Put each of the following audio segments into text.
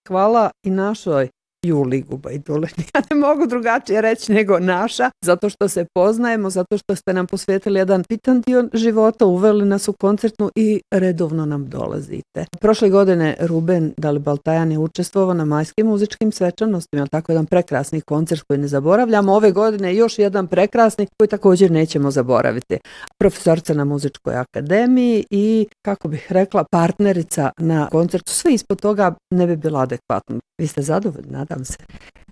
Hvala i našoj Juliji Gubajduli. Ja ne mogu drugačije reći nego naša, zato što se poznajemo, zato što ste nam posvetili jedan bitan dio života, uveli nas u koncertnu i redovno nam dolazite. Prošle godine Ruben Dalibaltajan je učestvovao na majskim muzičkim svečanostima, tako jedan prekrasni koncert koji ne zaboravljamo. Ove godine još jedan prekrasni koji također nećemo zaboraviti. Profesorica na Muzičkoj akademiji i, kako bih rekla, partnerica na koncertu. Sve ispod toga ne bi bilo adekvatno. Vi ste zadovoljni, nadam se.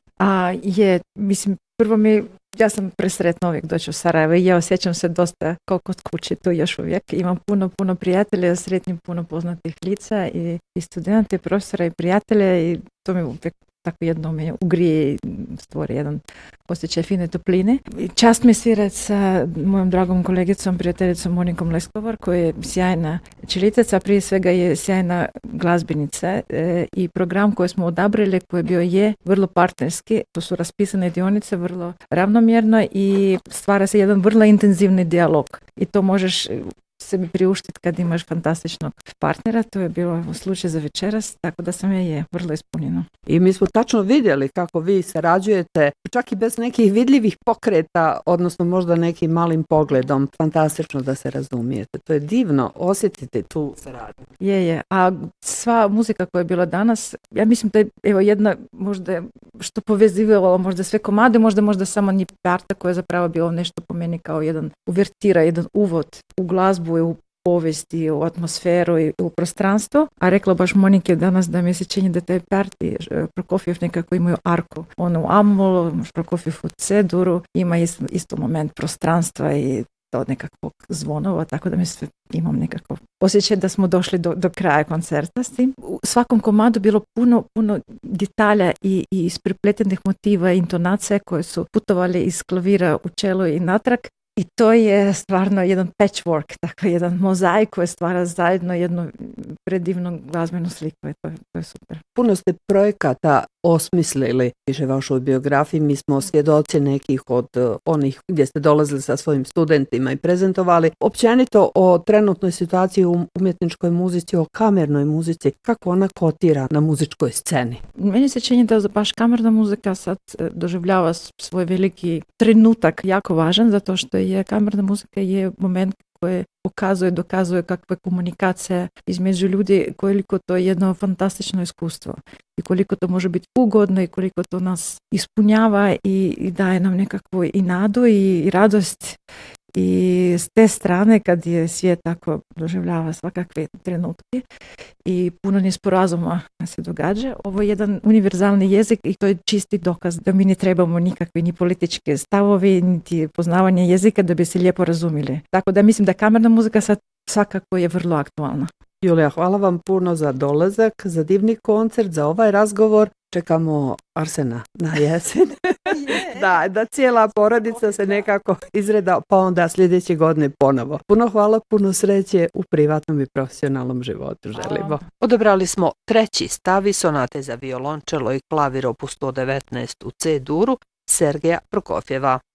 Mislim, prvo ja sam presretna uvijek doći u Sarajevo i ja osjećam se dosta kao kod kuće tu još uvijek. Imam puno prijatelja, sretnim puno poznatih lica i studente, profesora i prijatelje i to mi uvijek tako jedno me ugrije i stvori jedan osjećaj fine topline. Čast mi je svirati sa mojom dragom kolegicom, prijateljicom Monikom Leskovar, koja je sjajna čilica, prije svega je sjajna glazbenica i program koji smo odabrali, koji je vrlo partnerski, to su raspisane dionice vrlo ravnomjerno i stvara se jedan vrlo intenzivni dijalog i to možeš sebi priuštiti kad imaš fantastičnog partnera. To je bilo slučaj za večeras, tako da sam je vrlo ispunjena. I mi smo tačno vidjeli kako vi sarađujete, čak i bez nekih vidljivih pokreta, odnosno možda nekim malim pogledom. Fantastično da se razumijete. To je divno osjetiti tu saradnju. Je. A sva muzika koja je bila danas, ja mislim da je jedna možda što povezivalo možda sve komade, možda samo ni parta koja je zapravo bilo nešto po meni kao jedan uvertira, jedan uvod u glazbu, u povijesti, u atmosferu i u prostranstvo. A rekla baš Monike danas da mi se čini da taj parti Prokofjev nekako imaju arku. On u Amolu, Prokofjev u C-duru ima isto moment prostranstva i to nekakvog zvonova, tako da imam nekako osjećaj da smo došli do kraja koncerta s tim. U svakom komadu bilo puno detalja i isprepletenih motiva i intonacija koje su putovali iz klavira u čelo i natrag. I to je stvarno jedan patchwork, dakle jedan mozaik koji stvara zajedno jednu predivnu glazbenu sliku. To je super. Puno ste projekata osmislili, piše vašoj biografiji, mi smo svjedoci nekih od onih gdje ste dolazili sa svojim studentima i prezentovali. Općenito o trenutnoj situaciji u umjetničkoj muzici, o kamernoj muzici, kako ona kotira na muzičkoj sceni? Meni se čini da baš kamerna muzika sad doživljava svoj veliki trenutak, jako važan, zato što je kamerna muzika je moment koji dokazuje kakva je komunikacija između ljudi, koliko to je jedno fantastično iskustvo i koliko to može biti ugodno i koliko to nas ispunjava i daje nam nekakvu i nadu i radost. I s te strane kad je svijet tako doživljava svakakve trenutke i puno nesporazuma se događa, ovo je jedan univerzalni jezik i to je čisti dokaz da mi ne trebamo nikakve ni političke stavovi, niti poznavanje jezika da bi se lijepo razumjeli. Tako da mislim da kamerna muzika sad svakako je vrlo aktualna. Julija, hvala vam puno za dolazak, za divni koncert, za ovaj razgovor. Čekamo Arsena na jesen. Da cijela porodica se nekako izreda, pa onda sljedeće godine ponovo. Puno hvala, puno sreće u privatnom i profesionalnom životu želimo. Odabrali smo treći stav iz sonate za violončelo i klavir opus 119 u C-duru Sergeja Prokofjeva.